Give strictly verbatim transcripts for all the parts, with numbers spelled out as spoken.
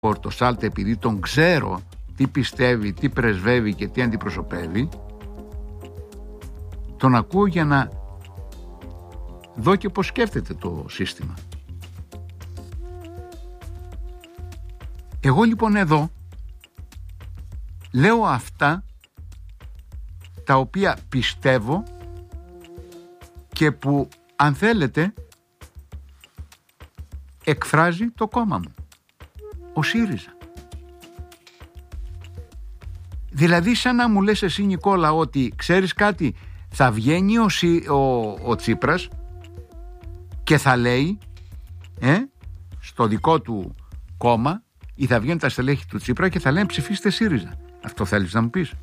Πορτοσάλτε, επειδή τον ξέρω τι πιστεύει, τι πρεσβεύει και τι αντιπροσωπεύει, τον ακούω για να δω και πώς σκέφτεται το σύστημα. Εγώ λοιπόν εδώ λέω αυτά τα οποία πιστεύω και που, αν θέλετε, εκφράζει το κόμμα μου, ο ΣΥΡΙΖΑ. Δηλαδή σαν να μου λες εσύ, Νικόλα, ότι ξέρεις κάτι, θα βγαίνει ο, Σι, ο, ο Τσίπρας και θα λέει ε, στο δικό του κόμμα, ή θα βγαίνουν τα στελέχη του Τσίπρα και θα λένε ψηφίστε ΣΥΡΙΖΑ. Αυτό θέλεις να μου πεις?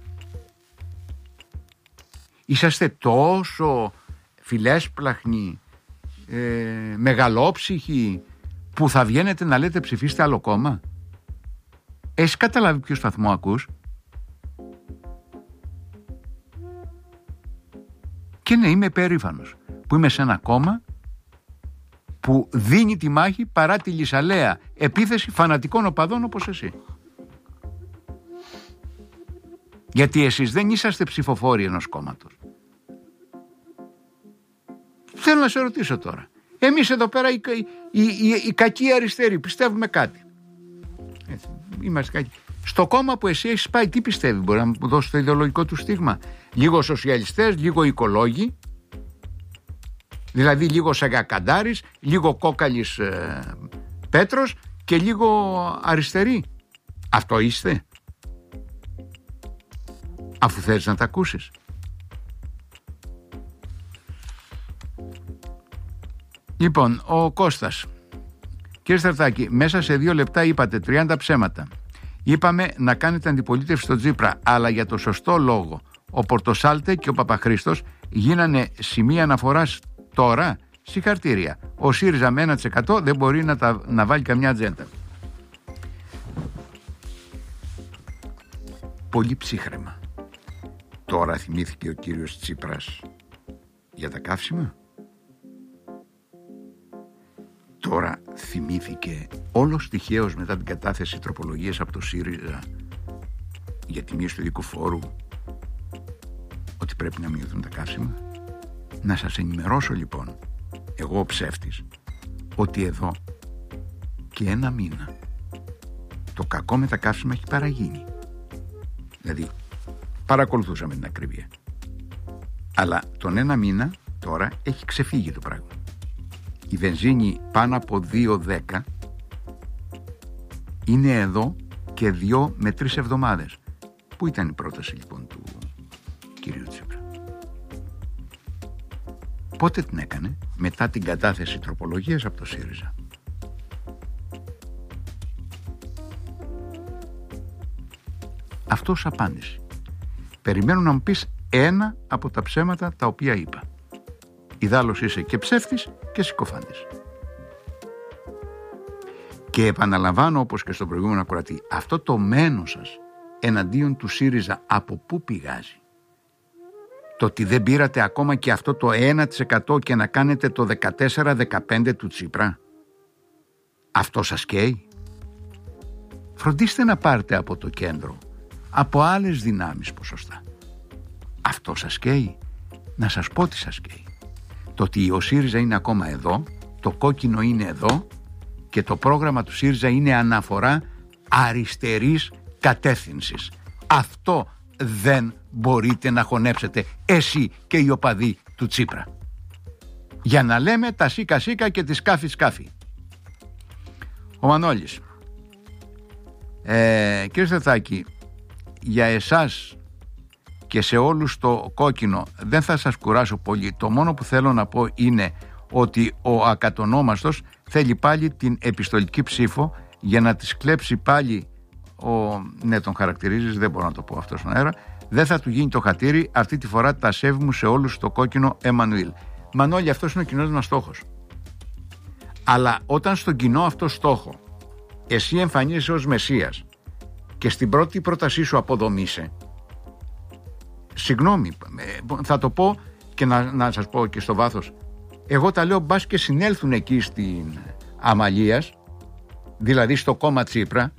Είσαστε τόσο φιλέσπλαχνοι, ε, μεγαλόψυχοι, που θα βγαίνετε να λέτε ψηφίστε άλλο κόμμα? Έχεις καταλάβει ποιο σταθμό ακούς? Και ναι, είμαι περήφανος που είμαι σε ένα κόμμα που δίνει τη μάχη παρά τη λυσαλέα επίθεση φανατικών οπαδών όπως εσύ. Γιατί εσείς δεν είσαστε ψηφοφόροι ενός κόμματος. Θέλω να σε ρωτήσω τώρα. Εμείς εδώ πέρα οι, οι, οι, οι κακοί αριστεροί πιστεύουμε κάτι. Έτσι, είμαστε κακοί. Στο κόμμα που εσύ έχεις πάει τι πιστεύει? Μπορεί να μου δώσει το ιδεολογικό του στίγμα? Λίγο σοσιαλιστές, λίγο οικολόγοι, δηλαδή λίγο Σαγκακαντάρης, λίγο Κόκαλης ε, Πέτρος και λίγο αριστεροί. Αυτό είστε? Αφού θέλεις να τα ακούσεις. Λοιπόν, ο Κώστας. Κύριε Στρατάκη, μέσα σε δύο λεπτά είπατε τριάντα ψέματα. Είπαμε να κάνετε αντιπολίτευση στον Τσίπρα, αλλά για το σωστό λόγο. Ο Πορτοσάλτε και ο Παπαχρήστος γίνανε σημεία αναφοράς τώρα. Συγχαρητήρια. Ο ΣΥΡΙΖΑ με ένα τοις εκατό δεν μπορεί να, τα, να βάλει καμιά ατζέντα. Πολύ ψύχρεμα. Τώρα θυμήθηκε ο κύριος Τσίπρας για τα καύσιμα. Τώρα θυμήθηκε όλος τυχαίως μετά την κατάθεση τροπολογίας από το ΣΥΡΙΖΑ για τη μείωση του ειδικού φόρου ότι πρέπει να μειωθούν τα καύσιμα. Να σας ενημερώσω λοιπόν, εγώ ο ψεύτης, ότι εδώ και ένα μήνα το κακό με τα καύσιμα έχει παραγίνει. Δηλαδή παρακολουθούσαμε την ακρίβεια, αλλά τον ένα μήνα τώρα έχει ξεφύγει το πράγμα. Η βενζίνη πάνω από δύο δέκα είναι εδώ και δύο με τρεις εβδομάδες. Πού ήταν η πρόταση λοιπόν του κυρίου Τσίπρα? Πότε την έκανε? Μετά την κατάθεση τροπολογίας από το ΣΥΡΙΖΑ. Αυτός απάντηση. Περιμένω να μου πεις ένα από τα ψέματα τα οποία είπα. Ιδάλλως είσαι και ψεύτης και συκοφάντης. Και επαναλαμβάνω, όπως και στον προηγούμενο ακροατή, αυτό το μένος σας εναντίον του ΣΥΡΙΖΑ από πού πηγάζει? Το ότι δεν πήρατε ακόμα και αυτό το ένα τοις εκατό και να κάνετε το δεκατέσσερα δεκαπέντε του Τσίπρα? Αυτό σας καίει? Φροντίστε να πάρετε από το κέντρο, από άλλες δυνάμεις ποσοστά. Αυτό σας καίει? Να σας πω τι σας καίει. Το ότι ο ΣΥΡΙΖΑ είναι ακόμα εδώ, το κόκκινο είναι εδώ και το πρόγραμμα του ΣΥΡΙΖΑ είναι αναφορά αριστερής κατεύθυνσης. Αυτό δεν μπορείτε να χωνέψετε εσύ και οι οπαδοί του Τσίπρα. Για να λέμε τα σίκα σίκα και τη σκάφη σκάφη. Ο Μανώλης. Ε, κύριε Στρατάκη, για εσάς και σε όλους το κόκκινο δεν θα σας κουράσω πολύ. Το μόνο που θέλω να πω είναι ότι ο ακατονόμαστος θέλει πάλι την επιστολική ψήφο για να της κλέψει πάλι ο... ναι, τον χαρακτηρίζεις, δεν μπορώ να το πω αυτό στον αέρα. Δεν θα του γίνει το χατήρι, αυτή τη φορά τα σέβη μου σε όλους το κόκκινο Εμμανουήλ. Μανώλη, αυτός είναι ο κοινός μας στόχος. Αλλά όταν στον κοινό αυτό στόχο εσύ εμφανίζεσαι ως Μεσσίας και στην πρώτη πρότασή σου αποδομείσαι, συγγνώμη, θα το πω και να, να σας πω και στο βάθος, εγώ τα λέω μπας και συνέλθουν εκεί στην Αμαλίας, δηλαδή στο κόμμα Τσίπρα,